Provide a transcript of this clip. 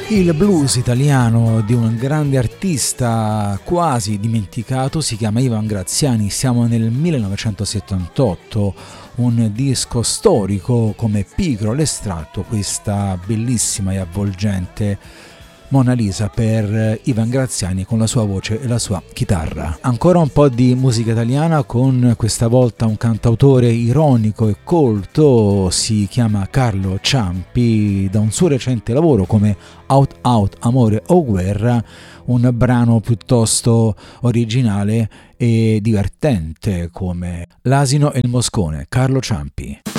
Il blues italiano di un grande artista quasi dimenticato si chiama Ivan Graziani, siamo nel 1978, un disco storico come Pigro l'estratto, questa bellissima e avvolgente Mona Lisa per Ivan Graziani con la sua voce e la sua chitarra. Ancora un po' di musica italiana con questa volta un cantautore ironico e colto, si chiama Carlo Ciampi, da un suo recente lavoro come Out Out Amore o Guerra, un brano piuttosto originale e divertente come L'asino e il moscone. Carlo Ciampi.